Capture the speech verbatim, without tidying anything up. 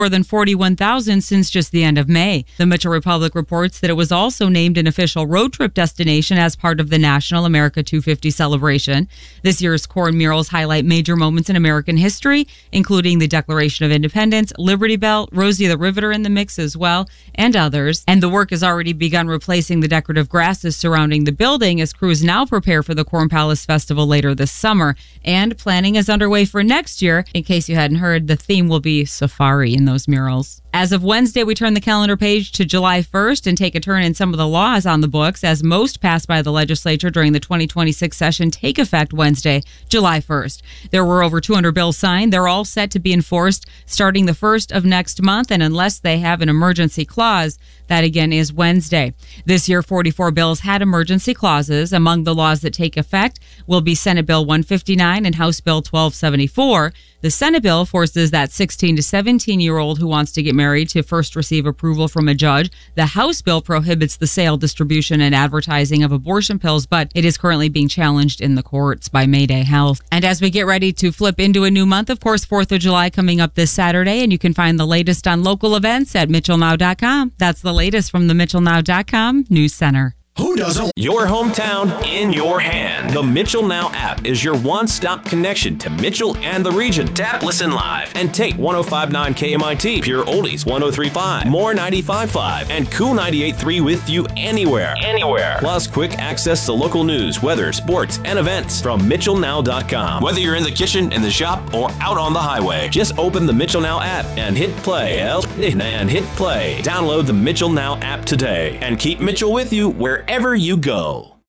more than forty-one thousand since just the end of May. The Mitchell Republic reports that it was also named an official road trip destination as part of the National America two fifty celebration. This year's corn murals highlight major moments in American history, including the Declaration of Independence, Liberty Bell, Rosie the Riveter in the mix as well, and others. And the work has already begun replacing the decorative grasses surrounding the building as crews now prepare for the Corn Palace Festival later this summer. And planning is underway for next year. In case you hadn't heard, the theme will be safari in those murals. As of Wednesday, we turn the calendar page to July first and take a turn in some of the laws on the books, as most passed by the legislature during the twenty twenty-six session take effect Wednesday, July first. There were over two hundred bills signed. They're all set to be enforced starting the first of next month, and unless they have an emergency clause, that again is Wednesday. This year, forty-four bills had emergency clauses. Among the laws that take effect will be Senate Bill one fifty-nine and House Bill twelve seventy-four. The Senate bill forces that sixteen to seventeen-year-old who wants to get married to first receive approval from a judge. The House bill prohibits the sale, distribution, and advertising of abortion pills, but it is currently being challenged in the courts by Mayday Health. And as we get ready to flip into a new month, of course, fourth of July coming up this Saturday, and you can find the latest on local events at Mitchell Now dot com. That's the latest from the Mitchell Now dot com News Center. Who doesn't? Your hometown in your hand. The Mitchell Now app is your one-stop connection to Mitchell and the region. Tap, listen live, and take one oh five point nine K M I T, Pure Oldies one oh three point five, More ninety-five point five, and Cool ninety-eight point three with you anywhere. Anywhere. Plus quick access to local news, weather, sports, and events from Mitchell Now dot com. Whether you're in the kitchen, in the shop, or out on the highway, just open the Mitchell Now app and hit play. And hit play. Download the Mitchell Now app today and keep Mitchell with you wherever you go.